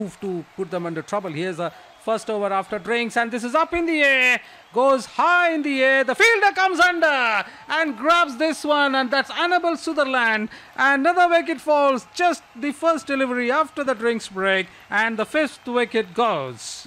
to put them under trouble. Here's a first over after drinks, and this is up in the air, goes high in the air. The fielder comes under and grabs this one, and that's Annabel Sutherland. Another wicket falls, just the first delivery after the drinks break, and the fifth wicket goes.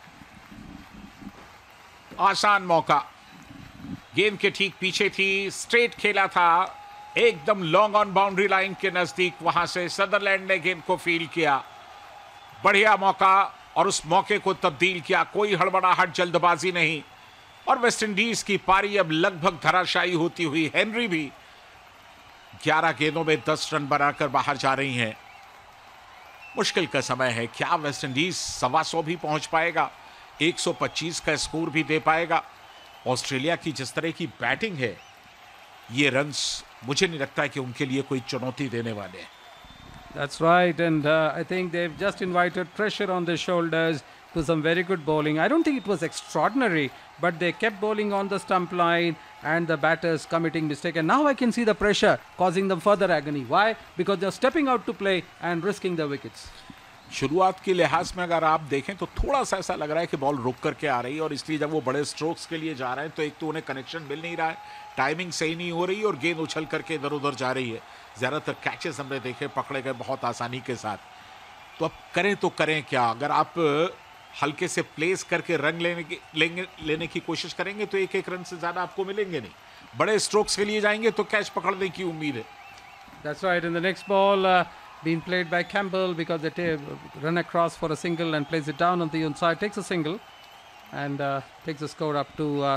आसान मौका, गेंद के ठीक पीछे थी, straight खेला था, एकदम लॉन्ग ऑन बाउंड्री लाइन के नजदीक, वहां से सदरलैंड ने गेंद को फील किया, बढ़िया मौका और उस मौके को तब्दील किया, कोई हड़बड़ाहट जल्दबाजी नहीं। और वेस्ट इंडीज की पारी अब लगभग धराशायी होती हुई हेनरी भी 11 गेंदों में 10 रन बनाकर बाहर जा रही हैं। मुश्किल का समय है, क्या वेस्ट इंडीज 125 भी पहुंच पाएगा, 125 का स्कोर भी दे पाएगा? ऑस्ट्रेलिया की जिस तरह की बैटिंग है, ये रन्स मुझे नहीं लगता कि उनके लिए कोई चुनौती देने वाले हैं। That's right, and I think they've just invited pressure on their shoulders to some very good bowling. I don't think it was extraordinary, but they kept bowling on the stump line and the batters committing mistake. And now I can see the pressure causing them further agony. Why? Because they're stepping out to play and risking the wickets. शुरुआत के लिहाज में अगर आप देखें तो थोड़ा सा ऐसा लग रहा है कि बॉल रुक करके आ रही है, और इसलिए जब वो बड़े स्ट्रोक्स के लिए जा रहे हैं तो एक तो उन्हें कनेक्शन मिल नहीं रहा है, टाइमिंग सही नहीं हो रही और गेंद उछल करके इधर उधर जा रही है। ज़्यादातर कैचेस हमने देखे पकड़े गए बहुत आसानी के साथ। तो अब करें तो करें क्या? अगर आप हल्के से प्लेस करके रन लेने की कोशिश करेंगे तो एक एक रन से ज़्यादा आपको मिलेंगे नहीं। बड़े स्ट्रोक्स के लिए जाएंगे तो कैच पकड़ने की उम्मीद है। That's right. In the next ball, being played by Campbell, because they run across for a single and plays it down on the inside, takes a single and takes the score up to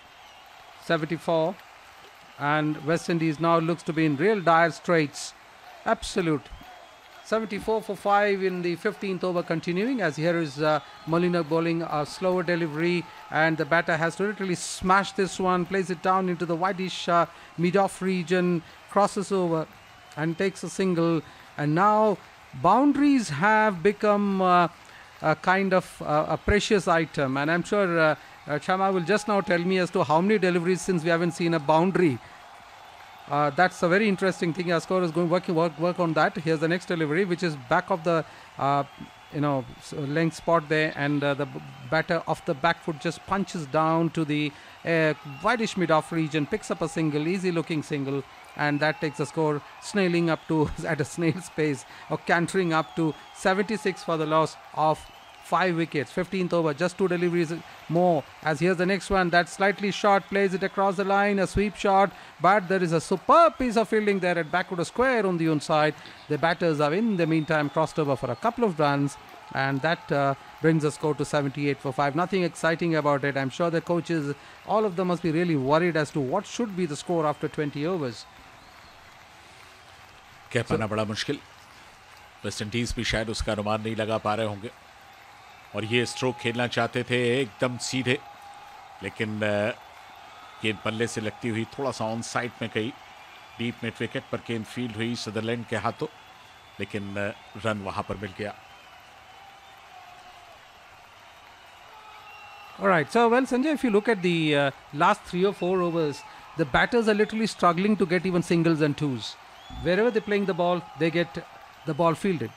74. And West Indies now looks to be in real dire straits. Absolute. 74 for 5 in the 15th over continuing, as here is Molina bowling a slower delivery, and the batter has to literally smash this one, plays it down into the whitish mid-off region, crosses over and takes a single. And now boundaries have become a kind of a precious item, and I'm sure Chama will just now tell me as to how many deliveries since we haven't seen a boundary. That's a very interesting thing. Our scorer is going work on that. Here's the next delivery, which is back of the length spot there, and the batter off the back foot just punches down to the whitish mid-off region, picks up a single, easy looking single, and that takes the score snailing up to at a snail's pace, or cantering up to 76 for the loss of 5 wickets. 15th over, just 2 deliveries more, as here's the next one that's slightly short, plays it across the line, a sweep shot, but there is a superb piece of fielding there at backward square on the onside. The batters have in the meantime crossed over for a couple of runs, and that brings the score to 78 for 5. Nothing exciting about it. I'm sure the coaches, all of them must be really worried as to what should be the score after 20 overs. कह पाना बड़ा मुश्किल, West Indies भी शायद उसका अनुमान नहीं लगा पा रहे होंगे, और ये स्ट्रोक खेलना चाहते थे एकदम सीधे, लेकिन गेंद पल्ले से लगती हुई थोड़ा सा ऑन साइड में गई, डीप मिड विकेट पर गेंद फील्ड हुई सदरलैंड के हाथों, लेकिन रन वहां पर मिल गया। All right, so well, Sanjay, if you look at the last 3 or 4 overs, the batters are literally struggling to get even singles and twos. Wherever they're playing the ball, they get the ball fielded.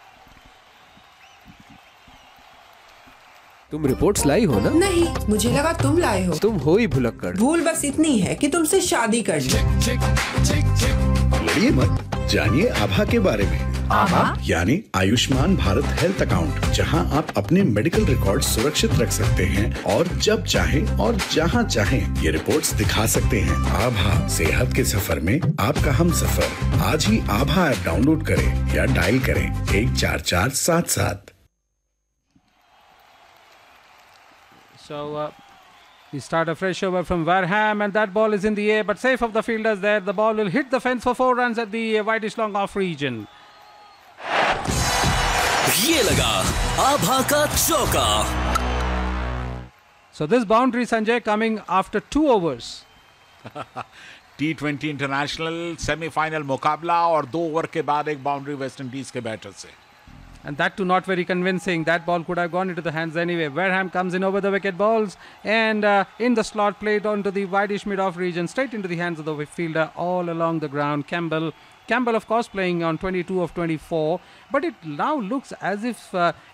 तुम reports लाई हो ना? नहीं, मुझे लगा तुम लाए हो। तुम हो ही भुलक्कड़। भूल बस इतनी है कि तुमसे शादी कर ली। लड़िए मत, जानिए आभा के बारे में। आभा यानी आयुष्मान भारत हेल्थ अकाउंट, जहां आप अपने मेडिकल रिकॉर्ड सुरक्षित रख सकते हैं और जब चाहें और जहां चाहें ये रिपोर्ट्स दिखा सकते हैं। आभा, सेहत के सफर में आपका हम सफर। आज ही आभा ऐप डाउनलोड करें या डायल करें 14477। So we start a fresh over from Warham, and that ball is in the air, but safe of the fielders there. The ball will hit the fence for 4 runs at the whitish long off region. ये लगा आभा का चौका. So this boundary, Sanjay, coming after 2 overs. T20 international semifinal मुकाबला और 2 over के बाद एक boundary West Indies के बैटर से, and that too not very convincing. That ball could have gone into the hands anyway. Warham comes in over the wicket balls, and in the slot played onto the whitish mid-off region, straight into the hands of the fielder all along the ground. Campbell Campbell, of course, playing on 22 of 24. But it now looks as if